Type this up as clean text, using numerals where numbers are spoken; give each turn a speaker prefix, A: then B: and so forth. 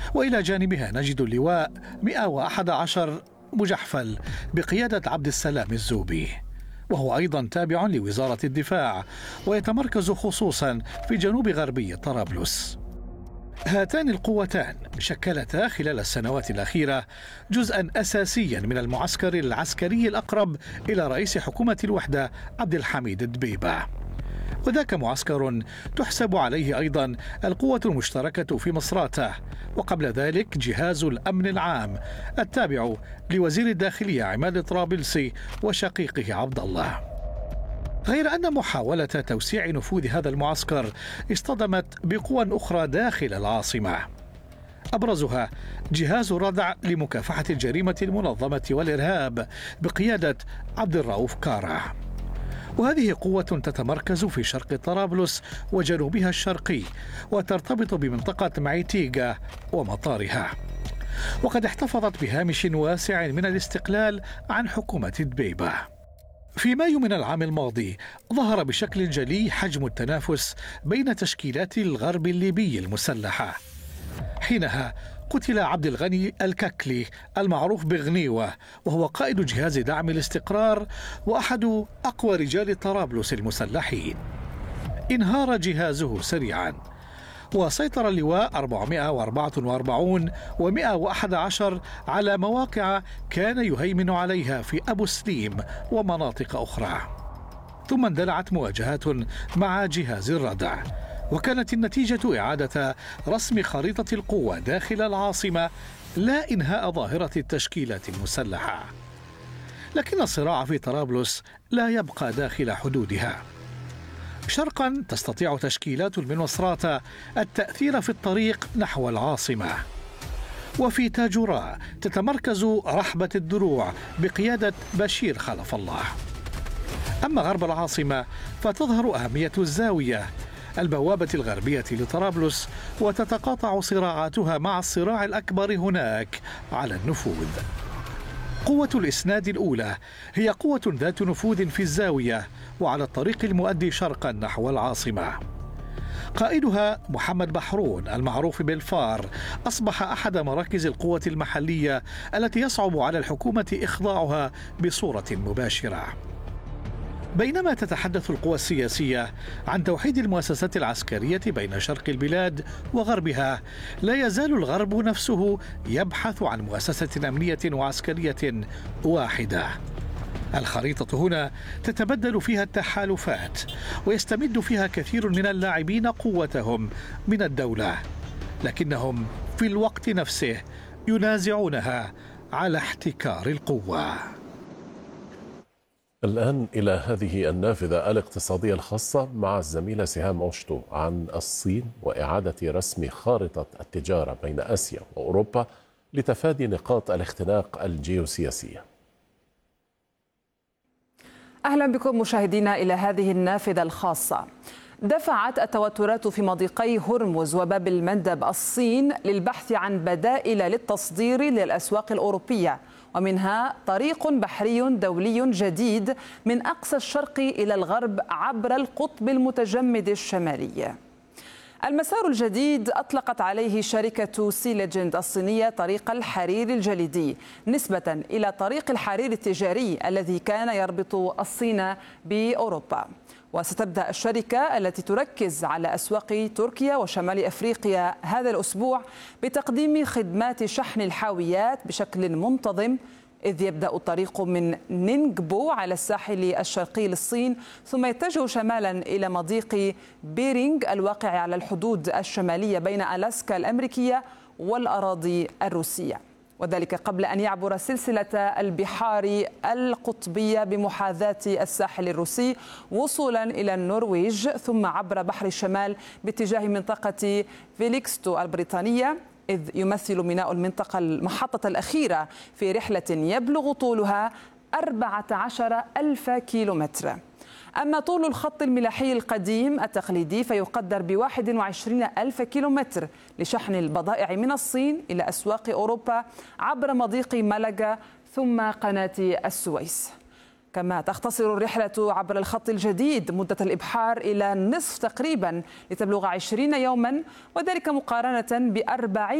A: وإلى جانبها نجد اللواء 111 مجحفل بقيادة عبد السلام الزوبي، وهو أيضا تابع لوزارة الدفاع ويتمركز خصوصا في جنوب غربي طرابلس. هاتان القوتان شكلتا خلال السنوات الأخيرة جزءا أساسيا من المعسكر العسكري الأقرب إلى رئيس حكومة الوحدة عبد الحميد دبيبة، وذاك معسكر تحسب عليه أيضا القوة المشتركة في مصراتة، وقبل ذلك جهاز الأمن العام التابع لوزير الداخلية عماد طرابلسي وشقيقه عبد الله. غير أن محاولة توسيع نفوذ هذا المعسكر اصطدمت بقوى أخرى داخل العاصمة، أبرزها جهاز ردع لمكافحة الجريمة المنظمة والإرهاب بقيادة عبد الرؤوف كارع، وهذه قوة تتمركز في شرق طرابلس وجنوبها الشرقي وترتبط بمنطقة معيتيغا ومطارها، وقد احتفظت بهامش واسع من الاستقلال عن حكومة دبيبة. في مايو من العام الماضي ظهر بشكل جلي حجم التنافس بين تشكيلات الغرب الليبي المسلحة. حينها قتل عبد الغني الككلي المعروف بغنيوة، وهو قائد جهاز دعم الاستقرار وأحد أقوى رجال طرابلس المسلحين. انهار جهازه سريعا، وسيطر اللواء 444 و111 على مواقع كان يهيمن عليها في أبو سليم ومناطق أخرى. ثم اندلعت مواجهات مع جهاز الردع، وكانت النتيجة إعادة رسم خريطة القوة داخل العاصمة لا إنهاء ظاهرة التشكيلات المسلحة. لكن الصراع في طرابلس لا يبقى داخل حدودها. شرقا تستطيع تشكيلات من مصراتة التأثير في الطريق نحو العاصمة، وفي تاجوراء تتمركز رحبة الدروع بقيادة بشير خلف الله. أما غرب العاصمة فتظهر أهمية الزاوية البوابة الغربية لطرابلس، وتتقاطع صراعاتها مع الصراع الأكبر هناك على النفوذ. قوة الإسناد الأولى هي قوة ذات نفوذ في الزاوية وعلى الطريق المؤدي شرقا نحو العاصمة. قائدها محمد بحرون المعروف بالفار أصبح أحد مراكز القوة المحلية التي يصعب على الحكومة إخضاعها بصورة مباشرة. بينما تتحدث القوى السياسية عن توحيد المؤسسات العسكرية بين شرق البلاد وغربها، لا يزال الغرب نفسه يبحث عن مؤسسة أمنية وعسكرية واحدة. الخريطة هنا تتبدل فيها التحالفات، ويستمد فيها كثير من اللاعبين قوتهم من الدولة، لكنهم في الوقت نفسه ينازعونها على احتكار القوة.
B: الآن إلى هذه النافذة الاقتصادية الخاصة مع الزميلة سهام أوشتو عن الصين وإعادة رسم خارطة التجارة بين آسيا وأوروبا لتفادي نقاط الاختناق الجيوسياسية.
C: أهلا بكم مشاهدينا إلى هذه النافذة الخاصة. دفعت التوترات في مضيقي هرمز وباب المندب الصين للبحث عن بدائل للتصدير للأسواق الأوروبية، ومنها طريق بحري دولي جديد من أقصى الشرق إلى الغرب عبر القطب المتجمد الشمالي. المسار الجديد أطلقت عليه شركة سي ليجند الصينية طريق الحرير الجليدي نسبة إلى طريق الحرير التجاري الذي كان يربط الصين بأوروبا. وستبدأ الشركة التي تركز على أسواق تركيا وشمال أفريقيا هذا الأسبوع بتقديم خدمات شحن الحاويات بشكل منتظم، إذ يبدأ الطريق من نينغبو على الساحل الشرقي للصين، ثم يتجه شمالا إلى مضيق بيرينغ الواقع على الحدود الشمالية بين ألاسكا الأمريكية والأراضي الروسية، وذلك قبل أن يعبر سلسلة البحار القطبية بمحاذاة الساحل الروسي وصولا إلى النرويج، ثم عبر بحر الشمال باتجاه منطقة فيليكستو البريطانية، إذ يمثل ميناء المنطقة المحطة الأخيرة في رحلة يبلغ طولها 14,000 كيلومتر. أما طول الخط الملاحي القديم التقليدي فيقدر ب21,000 كيلومتر لشحن البضائع من الصين إلى أسواق أوروبا عبر مضيق مالاغا ثم قناة السويس. كما تختصر الرحلة عبر الخط الجديد مدة الإبحار إلى نصف تقريبا لتبلغ 20 يوما، وذلك مقارنة ب40